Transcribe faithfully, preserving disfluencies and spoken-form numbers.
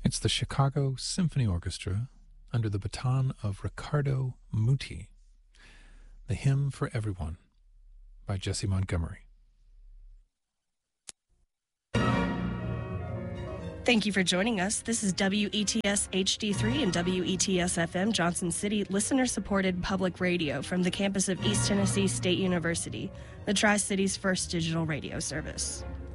It's the Chicago Symphony Orchestra under the baton of Riccardo Muti. The Hymn for Everyone by Jesse Montgomery. Thank you for joining us. This is W E T S H D three and W E T S F M Johnson City, listener-supported public radio from the campus of East Tennessee State University, the Tri-City's first digital radio service.